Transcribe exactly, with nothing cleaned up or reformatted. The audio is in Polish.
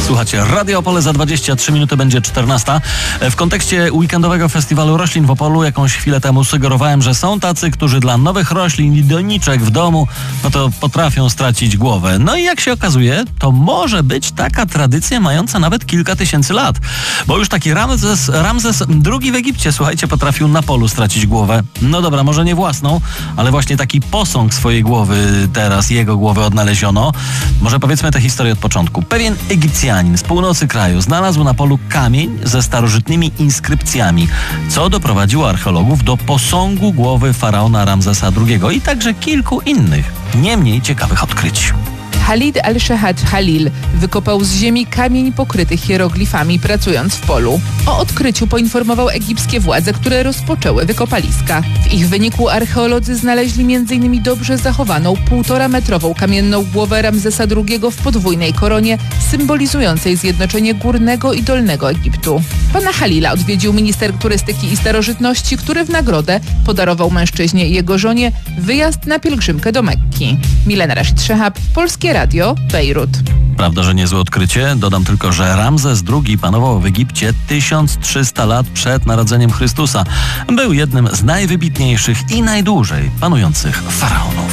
Słuchajcie, Radio Opole, za dwadzieścia trzy minuty będzie czternasta. W kontekście weekendowego festiwalu roślin w Opolu jakąś chwilę temu sugerowałem, że są tacy, którzy dla nowych roślin i doniczek w domu, no to potrafią stracić głowę. No i jak się okazuje, to może być taka tradycja mająca nawet kilka tysięcy lat. Bo już taki Ramzes, Ramzes drugi w Egipcie, słuchajcie, potrafił na polu stracić głowę. No dobra, może nie własną, ale właśnie taki posąg swojej głowy teraz, jego głowy odnaleziono. Może powiedzmy tę historię od początku. Pewien Egipcjanin z północy kraju znalazł na polu kamień ze starożytnymi inskrypcjami, co doprowadziło archeologów do posągu głowy faraona Ramzesa drugiego i także kilku innych, nie mniej ciekawych odkryć. Khalid al-Shahad Khalil wykopał z ziemi kamień pokryty hieroglifami, pracując w polu. O odkryciu poinformował egipskie władze, które rozpoczęły wykopaliska. W ich wyniku archeolodzy znaleźli m in dobrze zachowaną półtora metrową kamienną głowę Ramzesa drugiego w podwójnej koronie, symbolizującej zjednoczenie Górnego i Dolnego Egiptu. Pana Khalila odwiedził minister turystyki i starożytności, który w nagrodę podarował mężczyźnie i jego żonie wyjazd na pielgrzymkę do Mekki. Milena Rashid Szehab, Polskie Radio, Bejrut. Prawda, że niezłe odkrycie? Dodam tylko, że Ramzes drugi panował w Egipcie tysiąc trzysta lat przed narodzeniem Chrystusa. Był jednym z najwybitniejszych i najdłużej panujących faraonów.